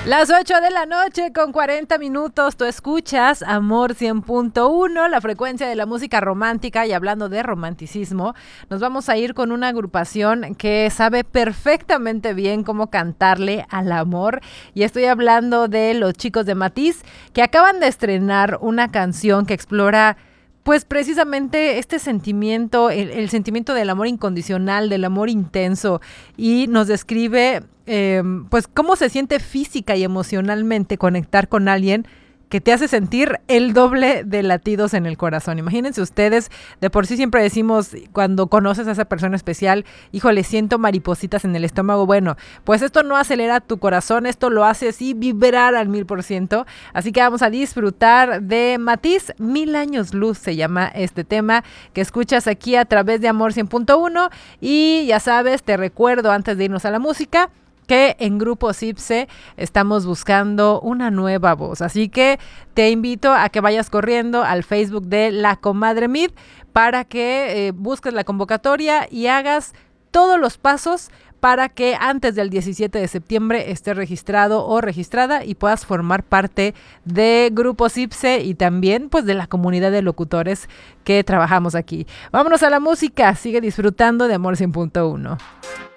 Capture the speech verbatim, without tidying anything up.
Las ocho de la noche con cuarenta minutos, tú escuchas Amor cien punto uno, la frecuencia de la música romántica. Y hablando de romanticismo, nos vamos a ir con una agrupación que sabe perfectamente bien cómo cantarle al amor. Y estoy hablando de los chicos de Matiz, que acaban de estrenar una canción que explora pues precisamente este sentimiento, el, el sentimiento del amor incondicional, del amor intenso, y nos describe eh, pues cómo se siente física y emocionalmente conectar con alguien que te hace sentir el doble de latidos en el corazón. Imagínense ustedes, de por sí siempre decimos cuando conoces a esa persona especial, híjole, siento maripositas en el estómago. Bueno, pues esto no acelera tu corazón, esto lo hace así vibrar al mil por ciento. Así que vamos a disfrutar de Matiz, Mil Años Luz se llama este tema que escuchas aquí a través de Amor cien punto uno. Y ya sabes, te recuerdo antes de irnos a la música, que en Grupo Cipse estamos buscando una nueva voz. Así que te invito a que vayas corriendo al Facebook de La Comadre Mid para que eh, busques la convocatoria y hagas todos los pasos para que antes del diecisiete de septiembre estés registrado o registrada y puedas formar parte de Grupo Cipse y también pues de la comunidad de locutores que trabajamos aquí. Vámonos a la música, sigue disfrutando de Amor cien punto uno.